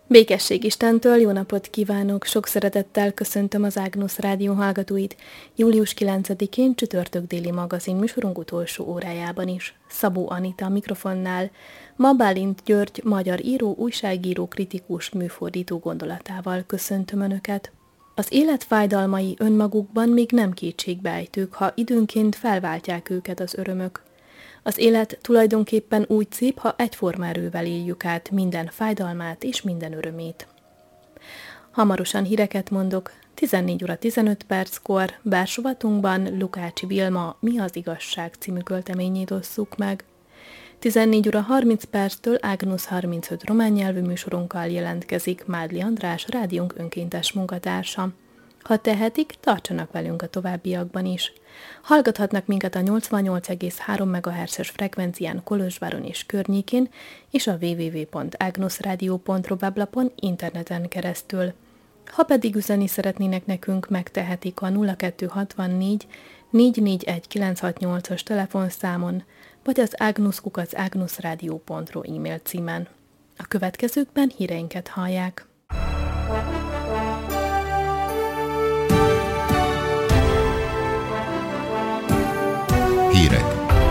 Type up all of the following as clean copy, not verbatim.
Békesség Istentől, jó napot kívánok! Sok szeretettel köszöntöm az Ágnusz Rádió hallgatóit. Július 9-én csütörtök déli magazin műsorunk utolsó órájában is. Szabó Anita a mikrofonnál, ma Bálint György, magyar író, újságíró, kritikus, műfordító gondolatával köszöntöm Önöket. Az élet fájdalmai önmagukban még nem kétségbeejtők, ha időnként felváltják őket az örömök. Az élet tulajdonképpen úgy szép, ha egyforma erővel éljük át minden fájdalmát és minden örömét. Hamarosan híreket mondok, 14 óra 15 perckor bársovatunkban Lukácsi Vilma Mi az igazság című költeményét osszuk meg. 14 óra 30 perctől Ágnusz 35 román nyelvű műsorunkkal jelentkezik Mádli András, rádiónk önkéntes munkatársa. Ha tehetik, tartsanak velünk a továbbiakban is. Hallgathatnak minket a 88,3 MHz-es frekvencián Kolozsváron és környékén, és a www.agnosradio.ru weblapon interneten keresztül. Ha pedig üzenni szeretnének nekünk, megtehetik a 0264 441 968-as telefonszámon, vagy az agnusz@agnosradio.ru e-mail címen. A következőkben híreinket hallják. Hírek.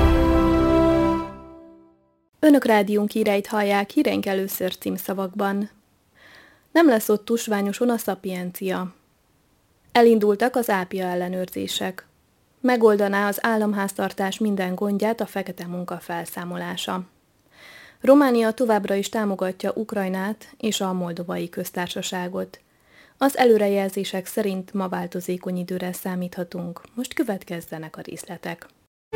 Önök rádiónk híreit hallják, híreink először címszavakban. Nem lesz ott tusványoson a Szapiencia. Elindultak az ápia ellenőrzések. Megoldaná az államháztartás minden gondját a fekete munka felszámolása. Románia továbbra is támogatja Ukrajnát és a Moldovai Köztársaságot. Az előrejelzések szerint ma változékony időre számíthatunk. Most következzenek a részletek.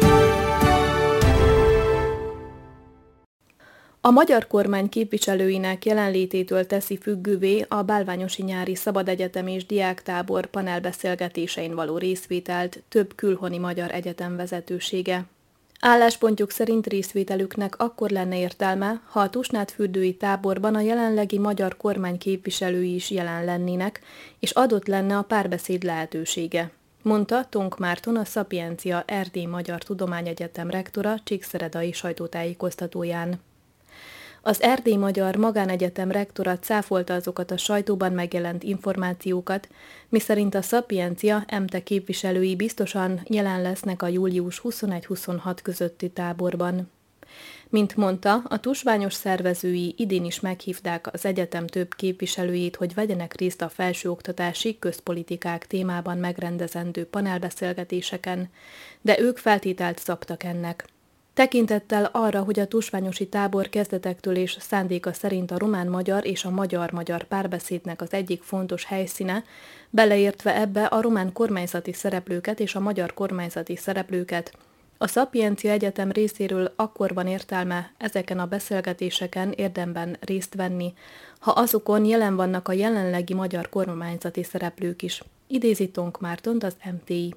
A magyar kormány képviselőinek jelenlététől teszi függővé a Bálványosi Nyári Szabadegyetem és Diáktábor panelbeszélgetésein való részvételt több külhoni magyar egyetem vezetősége. Álláspontjuk szerint részvételüknek akkor lenne értelme, ha a Tusnádfürdői táborban a jelenlegi magyar kormány képviselői is jelen lennének, és adott lenne a párbeszéd lehetősége, mondta Tonk Márton, a Szapiencia Erdély Magyar Tudományegyetem rektora csíkszeredai sajtótájékoztatóján. Az Erdély Magyar Magánegyetem rektora cáfolta azokat a sajtóban megjelent információkat, miszerint a Szapiencia EMTE képviselői biztosan jelen lesznek a július 21-26 közötti táborban. Mint mondta, a tusványos szervezői idén is meghívták az egyetem több képviselőjét, hogy vegyenek részt a felsőoktatási közpolitikák témában megrendezendő panelbeszélgetéseken, de ők feltételt szabtak ennek. Tekintettel arra, hogy a tusványosi tábor kezdetektől és szándéka szerint a román-magyar és a magyar-magyar párbeszédnek az egyik fontos helyszíne, beleértve ebbe a román kormányzati szereplőket és a magyar kormányzati szereplőket, a Szapiencia Egyetem részéről akkor van értelme ezeken a beszélgetéseken érdemben részt venni, ha azokon jelen vannak a jelenlegi magyar kormányzati szereplők is, idézi Tonk Mártont, az MTI.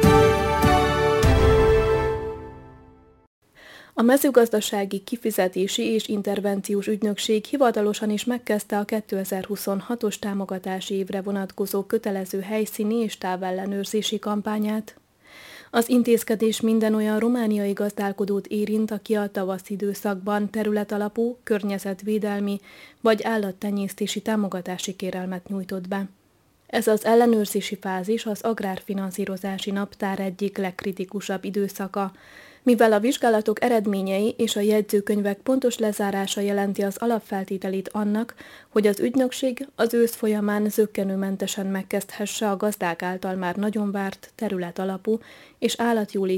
A mezőgazdasági kifizetési és intervenciós ügynökség hivatalosan is megkezdte a 2026-os támogatási évre vonatkozó kötelező helyszíni és távellenőrzési kampányát. Az intézkedés minden olyan romániai gazdálkodót érint, aki a tavaszi időszakban területalapú, környezetvédelmi vagy állattenyésztési támogatási kérelmet nyújtott be. Ez az ellenőrzési fázis az agrárfinanszírozási naptár egyik legkritikusabb időszaka, mivel a vizsgálatok eredményei és a jegyzőkönyvek pontos lezárása jelenti az alapfeltételét annak, hogy az ügynökség az ősz folyamán zökkenőmentesen megkezdhesse a gazdák által már nagyon várt területalapú és állatjóléti